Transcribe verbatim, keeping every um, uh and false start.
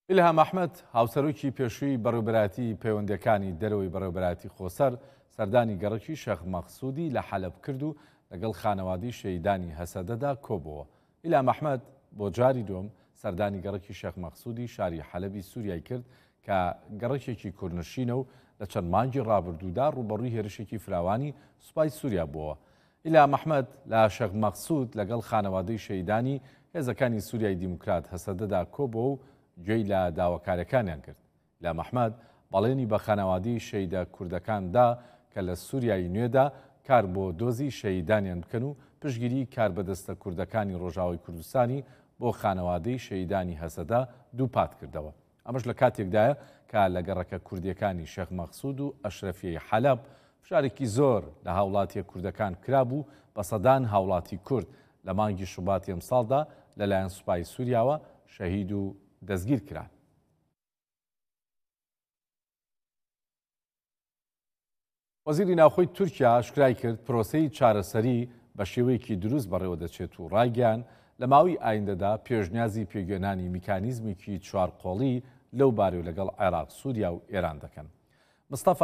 ئیلهام ئەحمەد هاوسەرۆکی پێشووی بەڕێوەبەرایەتی پەیوەندیەکانی دەرەوەی بەڕێوەبەرایەتی خۆسەر سەردانی گەڕەکی شێخ مەقسوودی لە حەلەب کرد و لەگەڵ خانەوادەی شەهیدانی هەسەدەدا کۆبووە. ئیلهام ئەحمەد بۆ جاری دووەم سەردانی گەڕەکی شێخ مەقسوودی شاری حەلەبی سووریای کرد کە گەڕەکێکی کوردنشینە و لە چەند مانگی ڕابردوودا ڕوبەڕووی هێرشێکی فراوانی سوپای سووریا بووە. ئیلهام ئەحمەد لە شێخ مەقسوود لەگەڵ خانەوادەی شەهیدانی هێزەکانی سووریای دیموکرات هەسەدەدا کۆبووە و گوێی لە داواکاریەکانیان کرد. ئیلهام ئەحمەد بەڵێنی بە خانەوادەی شەهیدە کوردەکاندا کە لە سووریای نوێدا کار بۆ دۆزی شەهیدانیان بکەن و پشتگیری کار بەدەستە کوردەکانی ڕۆژاوای کوردستانی بۆ خانەوادەی شەهیدانی هەسەدا دووپات کردەوە. ئەمەش لە کاتێکدایە کە لە گەڕەکە کوردیەکانی شێخ مەقسوود و ئەشرەفیەی حەلەب فشارێکی زۆر لە هاوڵاتیە کوردەکان کرابوو بە سەدان هاوڵاتی کورد لە مانگی شوباتی ئەمساڵدا لەلایەن سوپای سووریاوە شەهید و دەستگیر کران. وەزیری ناوخۆی تورکیا ئاشکرای کرد پرۆسەی چارەسەری بە شێوەیەکی دروست بەڕێوە دەچێت و ڕایگەیاند لە ماوەی ئایندەدا پێشنیازی پێگوێنانی میکانیزمێکی چوارقۆڵی لەو بارەوە لەگەڵ عێراق، سووریا و ئێران دەکەن. مستەفا